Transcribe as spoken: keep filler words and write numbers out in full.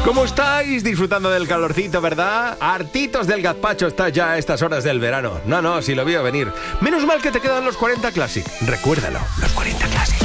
¿Cómo estáis? Disfrutando del calorcito, ¿verdad? Hartitos del gazpacho está ya a estas horas del verano. No, no, si lo veo venir. Menos mal que te quedan los cuarenta Classic. Recuérdalo, los cuarenta Classic.